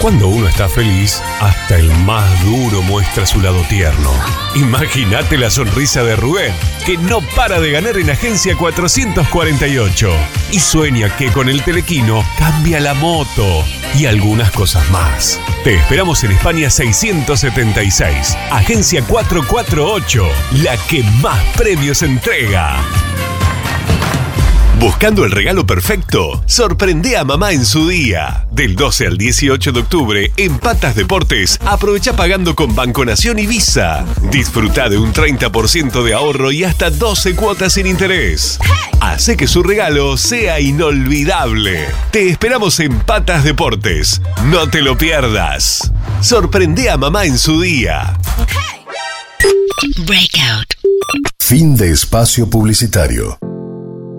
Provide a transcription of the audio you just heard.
Cuando uno está feliz, hasta el más duro muestra su lado tierno. Imagínate la sonrisa de Rubén, que no para de ganar en Agencia 448 y sueña que con el telequino cambia la moto y algunas cosas más. Te esperamos en España 676, Agencia 448, la que más premios entrega. Buscando el regalo perfecto, sorprende a mamá en su día. Del 12 al 18 de octubre, en Patas Deportes, aprovecha pagando con Banco Nación y Visa. Disfruta de un 30% de ahorro y hasta 12 cuotas sin interés. Hace que su regalo sea inolvidable. Te esperamos en Patas Deportes. No te lo pierdas. Sorprende a mamá en su día. Breakout. Fin de espacio publicitario.